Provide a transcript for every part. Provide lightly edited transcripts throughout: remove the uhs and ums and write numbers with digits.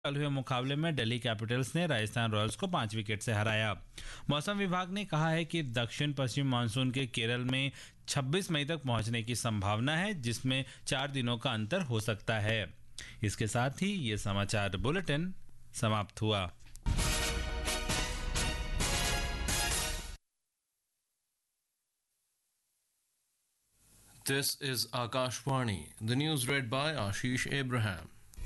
कल हुए मुकाबले में दिल्ली कैपिटल्स ने राजस्थान रॉयल्स को 5 विकेट से हराया। मौसम विभाग ने कहा है कि दक्षिण पश्चिम मानसून के केरल में 26 मई तक पहुंचने की संभावना है, जिसमें 4 दिनों का अंतर हो सकता है। इसके साथ ही ये समाचार बुलेटिन समाप्त हुआ। This is Akashvani. The news read by Ashish Abraham.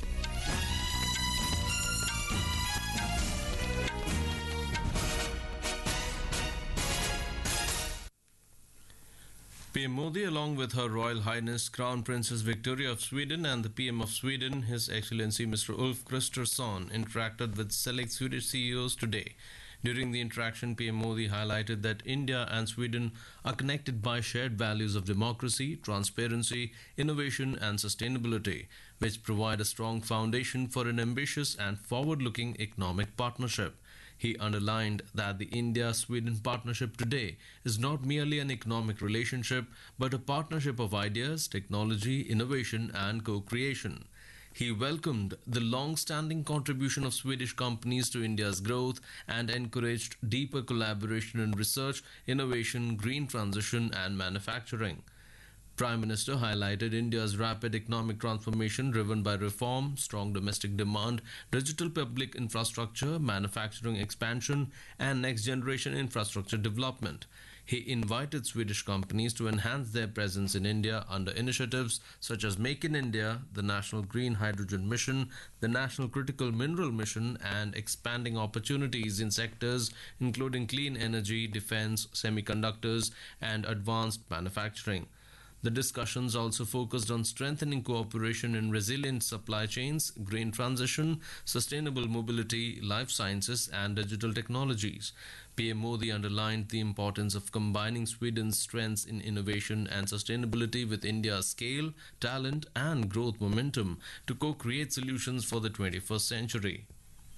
PM Modi, along with Her Royal Highness Crown Princess Victoria of Sweden and the PM of Sweden, His Excellency Mr. Ulf Kristersson, interacted with select Swedish CEOs today. During the interaction, PM Modi highlighted that India and Sweden are connected by shared values of democracy, transparency, innovation, and sustainability, which provide a strong foundation for an ambitious and forward-looking economic partnership. He underlined that the India-Sweden partnership today is not merely an economic relationship, but a partnership of ideas, technology, innovation, and co-creation. He welcomed the long-standing contribution of Swedish companies to India's growth and encouraged deeper collaboration in research, innovation, green transition, and manufacturing. Prime Minister highlighted India's rapid economic transformation driven by reform, strong domestic demand, digital public infrastructure, manufacturing expansion, and next-generation infrastructure development. He invited Swedish companies to enhance their presence in India under initiatives such as Make in India, the National Green Hydrogen Mission, the National Critical Mineral Mission, and expanding opportunities in sectors including clean energy, defense, semiconductors, and advanced manufacturing. The discussions also focused on strengthening cooperation in resilient supply chains, green transition, sustainable mobility, life sciences, and digital technologies. PM Modi underlined the importance of combining Sweden's strengths in innovation and sustainability with India's scale, talent, and growth momentum to co-create solutions for the 21st century.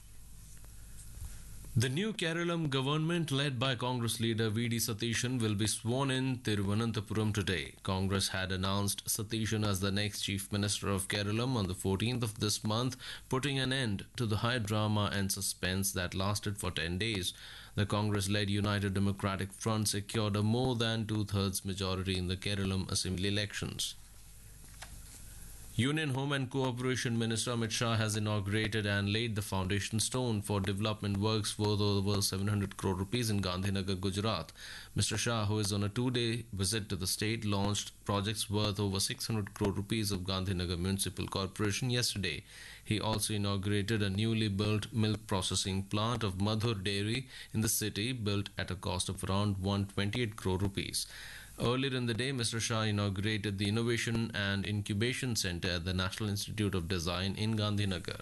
The new Kerala government, led by Congress leader V.D. Satishan, will be sworn in Thiruvananthapuram today. Congress had announced Satishan as the next Chief Minister of Kerala on the 14th of this month, putting an end to the high drama and suspense that lasted for 10 days. The Congress-led United Democratic Front secured a more than two-thirds majority in the Kerala Assembly elections. Union Home and Cooperation Minister Amit Shah has inaugurated and laid the foundation stone for development works worth over 700 crore rupees in Gandhinagar, Gujarat. Mr. Shah, who is on a two-day visit to the state, launched projects worth over 600 crore rupees of Gandhinagar Municipal Corporation yesterday. He also inaugurated a newly built milk processing plant of Madhur Dairy in the city, built at a cost of around 128 crore rupees. Earlier in the day, Mr. Shah inaugurated the Innovation and Incubation Center at the National Institute of Design in Gandhinagar.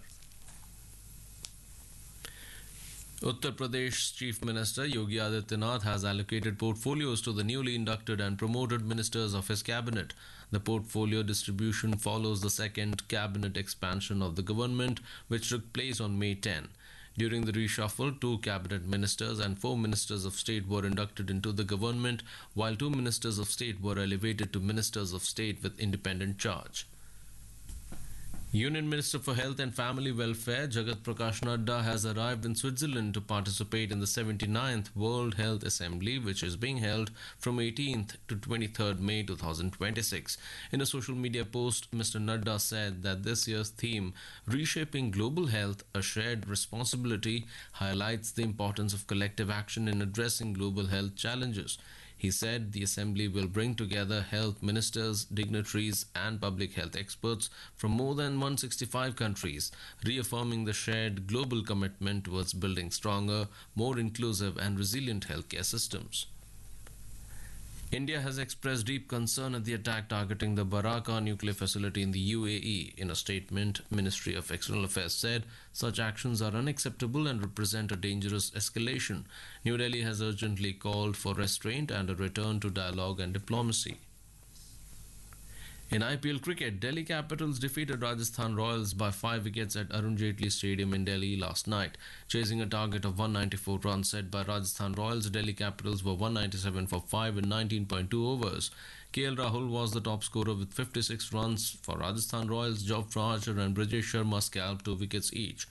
Uttar Pradesh Chief Minister Yogi Adityanath has allocated portfolios to the newly inducted and promoted ministers of his cabinet. The portfolio distribution follows the second cabinet expansion of the government, which took place on May 10. During the reshuffle, 2 cabinet ministers and 4 ministers of state were inducted into the government, while 2 ministers of state were elevated to ministers of state with independent charge. Union Minister for Health and Family Welfare Jagat Prakash Nadda has arrived in Switzerland to participate in the 79th World Health Assembly, which is being held from 18th to 23rd May 2026. In a social media post, Mr. Nadda said that this year's theme, Reshaping Global Health, a Shared Responsibility, highlights the importance of collective action in addressing global health challenges. He said the assembly will bring together health ministers, dignitaries, and public health experts from more than 165 countries, reaffirming the shared global commitment towards building stronger, more inclusive, and resilient healthcare systems. India has expressed deep concern at the attack targeting the Baraka nuclear facility in the UAE. In a statement, Ministry of External Affairs said such actions are unacceptable and represent a dangerous escalation. New Delhi has urgently called for restraint and a return to dialogue and diplomacy. In IPL cricket, Delhi Capitals defeated Rajasthan Royals by 5 wickets at Arun Jaitley Stadium in Delhi last night. Chasing a target of 194 runs set by Rajasthan Royals, Delhi Capitals were 197 for 5 in 19.2 overs. KL Rahul was the top scorer with 56 runs for Rajasthan Royals. Jofra Archer and Brijesh Sharma scalped 2 wickets each.